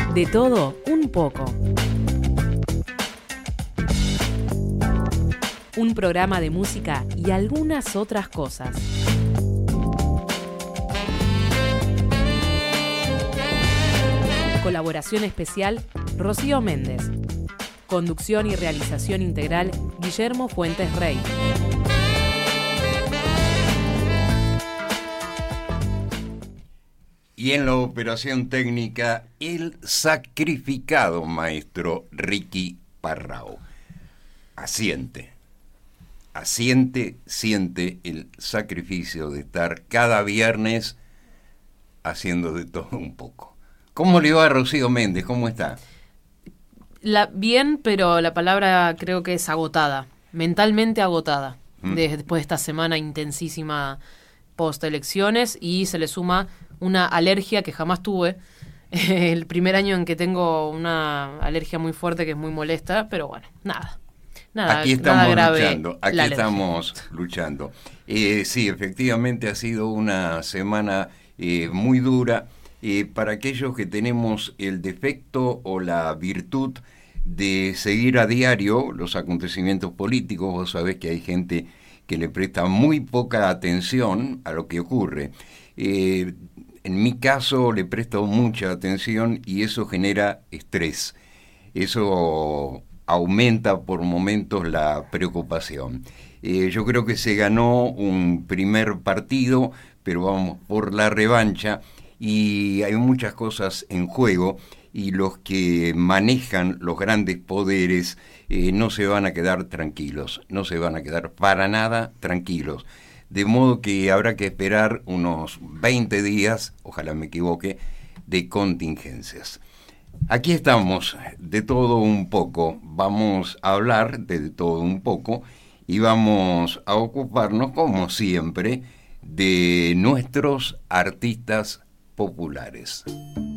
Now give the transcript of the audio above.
De todo un poco. Un programa de música y algunas otras cosas. Colaboración especial, Rocío Méndez. Conducción y realización integral, Guillermo Fuentes Rey. Y en la operación técnica, el sacrificado maestro Ricky Parrao. Siente el sacrificio de estar cada viernes haciendo de todo un poco. ¿Cómo le va a Rocío Méndez? ¿Cómo está? Bien, pero la palabra creo que es agotada, mentalmente agotada, después de esta semana intensísima post-elecciones, y se le suma una alergia que jamás tuve. El primer año en que tengo una alergia muy fuerte que es muy molesta, pero bueno, nada aquí estamos grave, luchando, aquí estamos luchando. Sí, efectivamente ha sido una semana muy dura. Para aquellos que tenemos el defecto o la virtud de seguir a diario los acontecimientos políticos, vos sabés que hay gente que le presta muy poca atención a lo que ocurre. En mi caso le presto mucha atención y eso genera estrés. Eso aumenta por momentos la preocupación. Yo creo que se ganó un primer partido, pero vamos por la revancha y hay muchas cosas en juego y los que manejan los grandes poderes no se van a quedar tranquilos, no se van a quedar para nada tranquilos. De modo que habrá que esperar unos 20 días, ojalá me equivoque, de contingencias. Aquí estamos, de todo un poco, vamos a hablar de todo un poco y vamos a ocuparnos, como siempre, de nuestros artistas populares.